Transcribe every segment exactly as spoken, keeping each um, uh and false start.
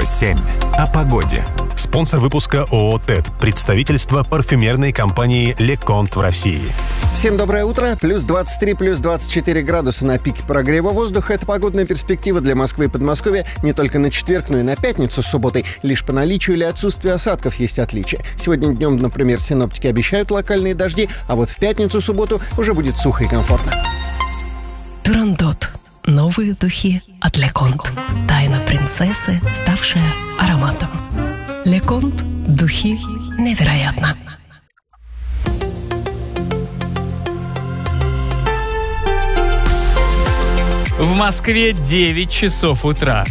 семь. О погоде. Спонсор выпуска ООО «ТЭД». Представительство парфюмерной компании «Леконт» в России. Всем доброе утро. Плюс двадцать три, плюс двадцать четыре градуса на пике прогрева воздуха. Это погодная перспектива для Москвы и Подмосковья не только на четверг, но и на пятницу с субботой. Лишь по наличию или отсутствию осадков есть отличия. Сегодня днем, например, синоптики обещают локальные дожди, а вот в пятницу-субботу уже будет сухо и комфортно. Турандот. Новые духи от Леконт. Тайна принцессы, ставшая ароматом. Леконт. Духи невероятно. В Москве девять часов утра.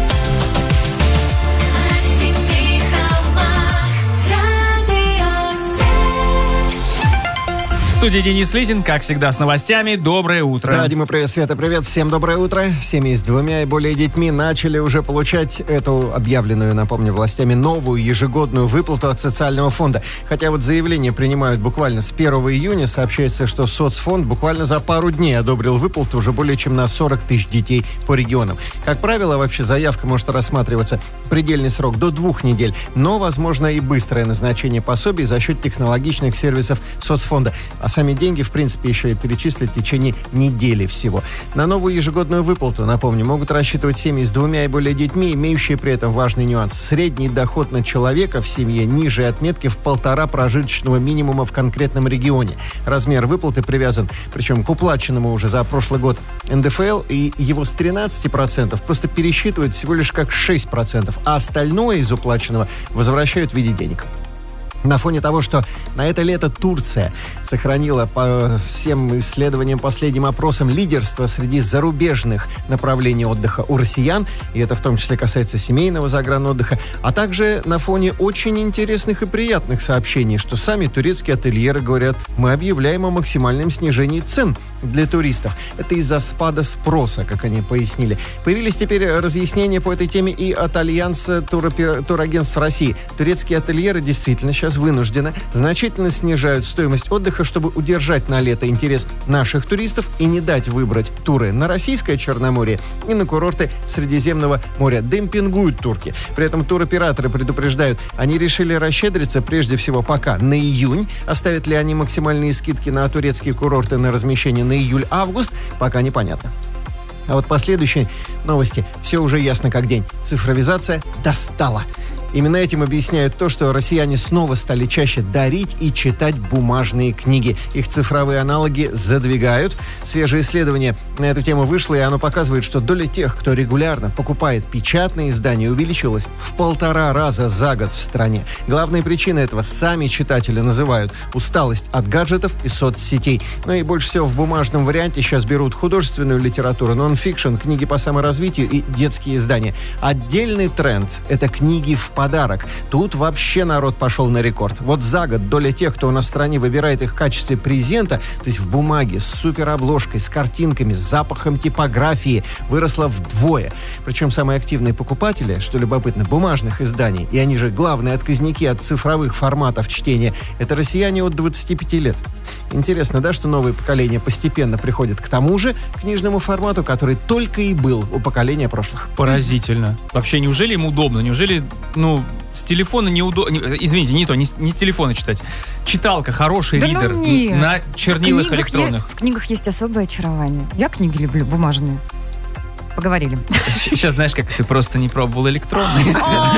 В студии Денис Лизин, как всегда, с новостями. Доброе утро. Да, Дима, привет, Света, привет. Всем доброе утро. Семьи с двумя и более детьми начали уже получать эту объявленную, напомню, властями новую ежегодную выплату от социального фонда. Хотя вот заявление принимают буквально с первого июня. Сообщается, что соцфонд буквально за пару дней одобрил выплату уже более чем на сорок тысяч детей по регионам. Как правило, вообще заявка может рассматриваться предельный срок до двух недель, но возможно и быстрое назначение пособий за счет технологичных сервисов соцфонда. А сами деньги, в принципе, еще и перечислят в течение недели всего. На новую ежегодную выплату, напомню, могут рассчитывать семьи с двумя и более детьми, имеющие при этом важный нюанс. Средний доход на человека в семье ниже отметки в полтора прожиточного минимума в конкретном регионе. Размер выплаты привязан, причем к уплаченному уже за прошлый год эн дэ эф эл, и его с тринадцати процентов просто пересчитывают всего лишь как шесть процентов, а остальное из уплаченного возвращают в виде денег. На фоне того, что на это лето Турция сохранила по всем исследованиям, последним опросам лидерство среди зарубежных направлений отдыха у россиян, и это в том числе касается семейного загранотдыха, а также на фоне очень интересных и приятных сообщений, что сами турецкие ательеры говорят: мы объявляем о максимальном снижении цен для туристов. Это из-за спада спроса, как они пояснили. Появились теперь разъяснения по этой теме и от Альянса туропер... турагентств России. Турецкие ательеры действительно сейчас вынуждены значительно снижают стоимость отдыха, чтобы удержать на лето интерес наших туристов и не дать выбрать туры на российское Черноморье и на курорты Средиземного моря. Демпингуют турки. При этом туроператоры предупреждают, они решили расщедриться прежде всего пока на июнь. Оставят ли они максимальные скидки на турецкие курорты на размещение на июль-август, пока непонятно. А вот последующие новости все уже ясно как день. Цифровизация достала. Именно этим объясняют то, что россияне снова стали чаще дарить и читать бумажные книги. Их цифровые аналоги задвигают. Свежее исследование на эту тему вышло, и оно показывает, что доля тех, кто регулярно покупает печатные издания, увеличилась в полтора раза за год в стране. Главной причиной этого сами читатели называют усталость от гаджетов и соцсетей. Но и больше всего в бумажном варианте сейчас берут художественную литературу, нон-фикшн, книги по саморазвитию и детские издания. Отдельный тренд – это книги в подарок. Тут вообще народ пошел на рекорд. Вот за год доля тех, кто у нас в стране выбирает их в качестве презента, то есть в бумаге, с суперобложкой, с картинками, с запахом типографии, выросла вдвое. Причем самые активные покупатели, что любопытно, бумажных изданий, и они же главные отказники от цифровых форматов чтения, это россияне от двадцати пяти лет. Интересно, да, что новое поколение постепенно приходит к тому же книжному формату, который только и был у поколения прошлых. Поразительно. Вообще, неужели им удобно? Неужели, ну, с телефона неудобно... Извините, не то, не с, не с телефона читать. Читалка, хороший да ридер ну нет. на чернилах в электронных. Е- в книгах есть особое очарование. Я книги люблю, бумажные. Поговорили. Сейчас знаешь, как ты просто не пробовал электронные.